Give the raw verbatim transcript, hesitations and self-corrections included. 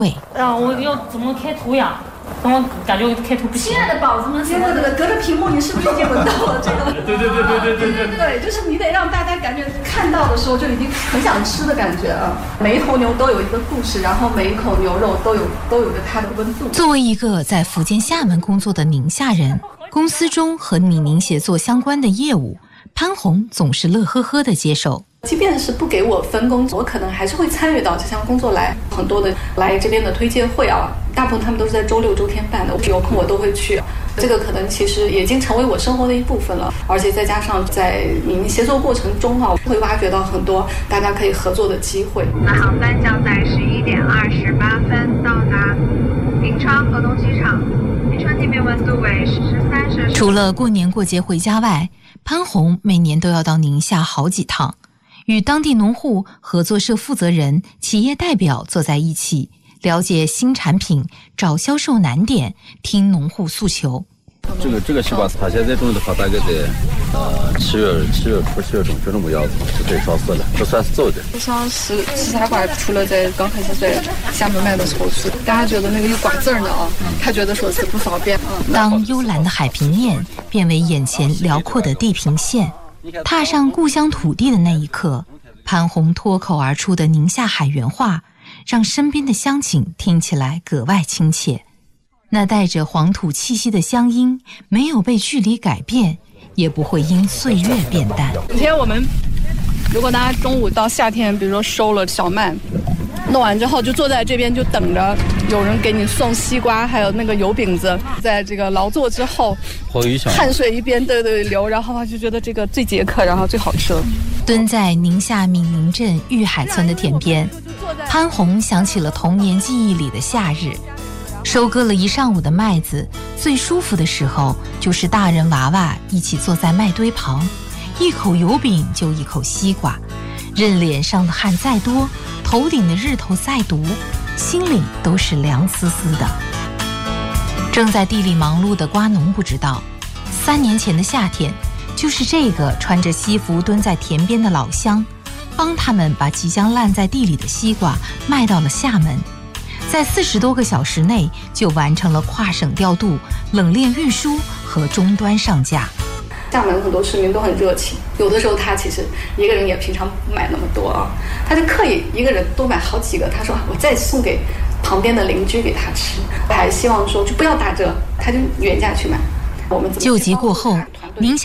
喂， 啊，我要怎么开图呀？等我感觉我开图不行。 亲爱的宝子们，现在这个隔着屏幕，你是不是已经闻到了这个？ 对对对对对对对对，就是你得让大家感觉看到的时候就已经很想吃的感觉啊！每一头牛都有一个故事，然后每一口牛肉都有都有着它的温度。 作为一个在福建厦门工作的宁夏人，公司中和李宁协作相关的业务，潘红总是乐呵呵地接受。 即便是不给我分工，我可能还是会参与到这项工作来。很多的来这边的推介会啊，大部分他们都是在周六周天办的，有空我都会去。这个可能其实已经成为我生活的一部分了，而且再加上在你协作过程中啊，会挖掘到很多大家可以合作的机会。 那航班将在十一点二十八分到达平昌河东机场，平昌地面温度为十三摄氏。 除了过年过节回家外，潘红每年都要到宁夏好几趟。与当地农户、合作社负责人、企业代表坐在一起，了解新产品，找销售难点，听农户诉求。 这个这个西瓜，它现在种的话，大概在呃七月七月初七月中就这么样子就可以上市了，这算是走的。 像吃吃茶瓜，除了在刚开始在厦门卖的时候是，大家觉得那个有瓜子呢啊，他觉得说是不方便。 当幽蓝的海平面变为眼前辽阔的地平线。踏上故乡土地的那一刻，潘红脱口而出的宁夏海原话，让身边的乡亲听起来格外亲切。那带着黄土气息的乡音，没有被距离改变，也不会因岁月变淡。 以前我们，如果大家中午到夏天，比如说收了小麦，弄完之后就坐在这边就等着有人给你送西瓜，还有那个油饼子。在这个劳作之后，汗水一边对对流，然后就觉得这个最解渴，然后最好吃了。 蹲在宁夏闽宁镇玉海村的田边，潘红想起了童年记忆里的夏日。收割了一上午的麦子，最舒服的时候就是大人娃娃一起坐在麦堆旁，一口油饼就一口西瓜，任脸上的汗再多，头顶的日头再毒，心里都是凉丝丝的。正在地里忙碌的瓜农不知道，三年前的夏天，就是这个穿着西服蹲在田边的老乡，帮他们把即将烂在地里的西瓜卖到了厦门。在四十多个小时内就完成了跨省调度、冷链运输和终端上架。 厦门很多市民都很热情，有的时候他其实一个人也平常不买那么多啊，他就刻意一个人多买好几个。他说我再送给旁边的邻居给他吃，还希望说就不要打折，他就原价去买。我们救急过后，宁夏